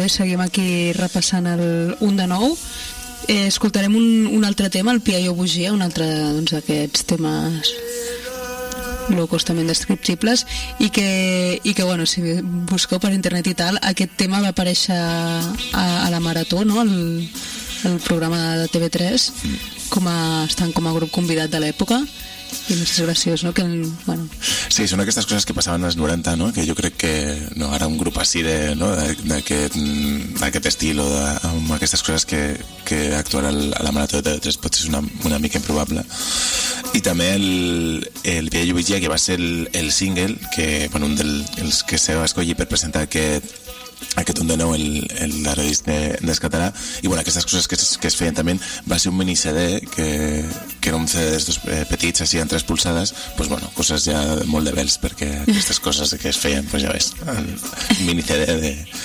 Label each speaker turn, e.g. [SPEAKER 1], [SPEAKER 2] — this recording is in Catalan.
[SPEAKER 1] bé, seguim aquí repassant el 1 de 9. Escoltarem un altre tema, el Piaio Bugia, un altre d'aquests temes locos també indescriptibles, i que bueno, si busqueu per internet i tal, aquest tema va aparèixer a la Marató, no? El programa de TV3, estant com a grup convidat de l'època, i no sé, és graciós, no? Bueno.
[SPEAKER 2] Sí, són aquestes coses que passaven als 90, no? Que jo crec que ara un grup així d'aquest estil o amb aquestes coses que actuarà a la Marató de TV3 pot ser una mica improbable. I també el Piaio Bugia, que va ser el single que, bueno, un dels que s'ha escollit per presentar aquest 1 de 9, el darrer disc del català. I bueno, aquestes coses que es feien també va ser un mini CD que era un CD d'estos petits, així en 3 polsades, pues bueno, coses ja molt de vels, perquè aquestes coses que es feien, pues ja ves, el mini CD